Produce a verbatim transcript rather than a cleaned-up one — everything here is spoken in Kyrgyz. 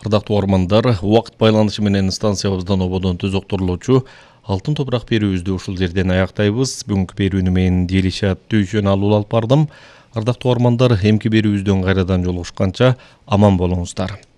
Ардактуу угармандар, убакыт байланышы менен станциябыздан ободон түзөктөрүлүүчү алтын топурак берүүбүздү ушул жерден аяктайбыз. Бүгүнкү берүүнү мен Делишат Түйшөн алып алып бардым. Ардактуу угармандар, эмки берүүбүздөн кайрадан жолугушканча аман болуңуздар.